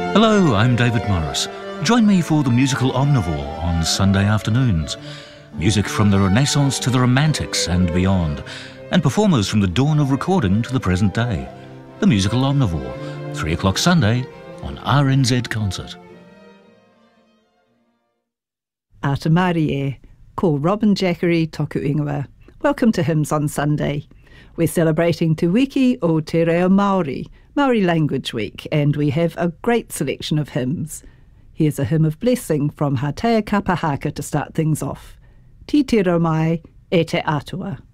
Hello, I'm David Morris. Join me for the musical Omnivore on Sunday afternoons. Music from the Renaissance to the Romantics and beyond, and performers from the dawn of recording to the present day. The musical Omnivore, 3 o'clock Sunday on RNZ Concert. Ata Marie, ko Robin Jackery toku ingoa. Welcome to Hymns on Sunday. We're celebrating Te Wiki o Te Reo Māori, Māori Language Week, and we have a great selection of hymns. Here's a hymn of blessing from Hatea Kapahaka to start things off. Ti te rau mai e te atua.